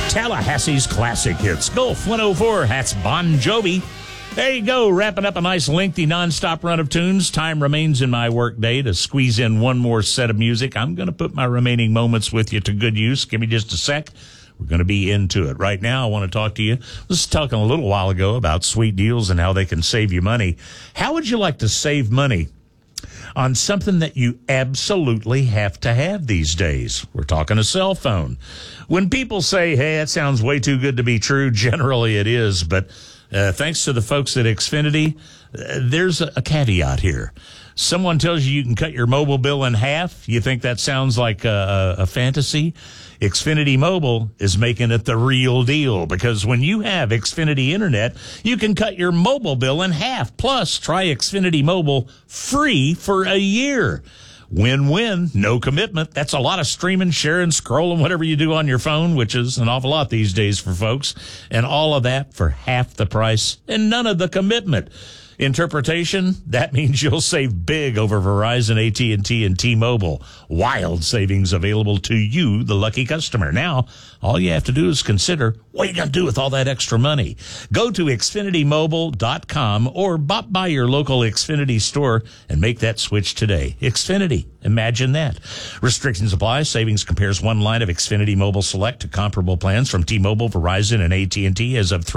Tallahassee's classic hits. Gulf 104, that's Bon Jovi. There you go, wrapping up a nice lengthy nonstop run of tunes. Time remains in my workday to squeeze in one more set of music. I'm going to put my remaining moments with you to good use. Give me just a sec. We're going to be into it. Right now, I want to talk to you. I was talking a little while ago about sweet deals and how they can save you money. How would you like to save money on something that you absolutely have to have these days? We're talking a cell phone. When people say, hey, that sounds way too good to be true, generally it is. But thanks to the folks at Xfinity, there's a caveat here. Someone tells you can cut your mobile bill in half. You think that sounds like a fantasy? Xfinity Mobile is making it the real deal, because when you have Xfinity Internet, you can cut your mobile bill in half. Plus, try Xfinity Mobile free for a year. Win-win, no commitment. That's a lot of streaming, sharing, scrolling, whatever you do on your phone, which is an awful lot these days for folks. And all of that for half the price and none of the commitment. Interpretation, that means you'll save big over Verizon, AT&T, and T-Mobile. Wild savings available to you, the lucky customer. Now, all you have to do is consider, what are you going to do with all that extra money? Go to XfinityMobile.com or bop by your local Xfinity store and make that switch today. Xfinity, imagine that. Restrictions apply. Savings compares one line of Xfinity Mobile Select to comparable plans from T-Mobile, Verizon, and AT&T as of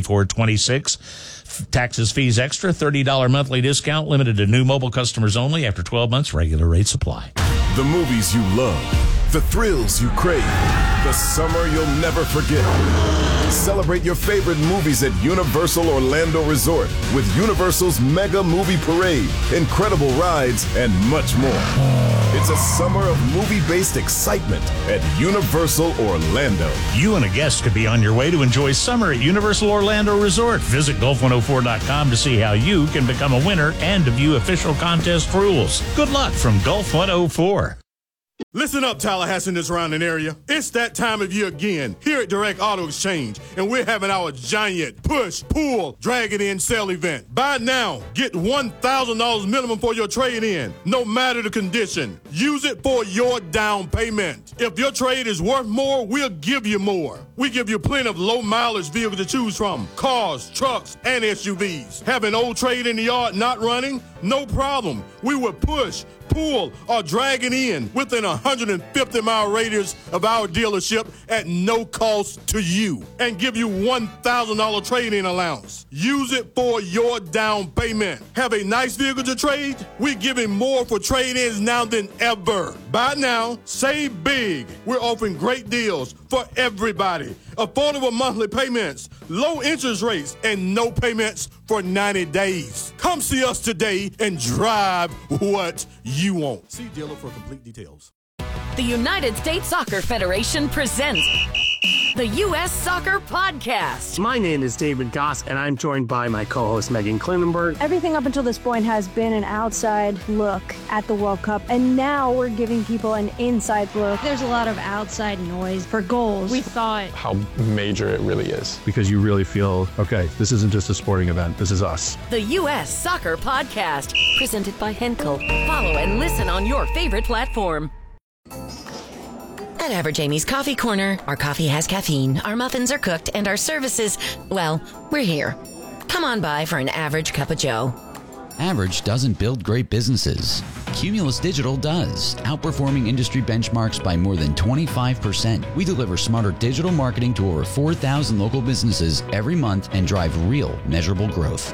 3/24/26. Taxes, fees extra, $30 monthly discount, limited to new mobile customers only. After 12 months, regular rates apply. The movies you love, the thrills you crave, the summer you'll never forget. Celebrate your favorite movies at Universal Orlando Resort with Universal's Mega Movie Parade, incredible rides, and much more. It's a summer of movie-based excitement at Universal Orlando. You and a guest could be on your way to enjoy summer at Universal Orlando Resort. Visit Gulf104.com to see how you can become a winner and to view official contest rules. Good luck from Gulf 104. Listen up, Tallahassee and the surrounding area. It's that time of year again here at Direct Auto Exchange, and we're having our giant push, pull, drag it in sale event. Buy now, get $1,000 minimum for your trade-in, no matter the condition. Use it for your down payment. If your trade is worth more, we'll give you more. We give you plenty of low-mileage vehicles to choose from, cars, trucks, and SUVs. Have an old trade in the yard not running? No problem. We will push, pull, or drag it in within a 150-mile radius of our dealership at no cost to you and give you $1,000 trade-in allowance. Use it for your down payment. Have a nice vehicle to trade? We're giving more for trade-ins now than ever. Buy now, save big. We're offering great deals for everybody. Affordable monthly payments, low interest rates, and no payments for 90 days. Come see us today and drive what you want. See dealer for complete details. The United States Soccer Federation presents the U.S. Soccer Podcast. My name is David Goss, and I'm joined by my co-host Megan Klinenberg. Everything up until this point has been an outside look at the World Cup, and now we're giving people an inside look. There's a lot of outside noise for goals. We thought how major it really is. Because you really feel, okay, this isn't just a sporting event, this is us. The U.S. Soccer Podcast, presented by Henkel. Follow and listen on your favorite platform. At Average Amy's Coffee Corner, our coffee has caffeine, our muffins are cooked, and our services, well, we're here. Come on by for an average cup of joe. Average doesn't build great businesses. Cumulus Digital does, outperforming industry benchmarks by more than 25%. We deliver smarter digital marketing to over 4,000 local businesses every month and drive real, measurable growth.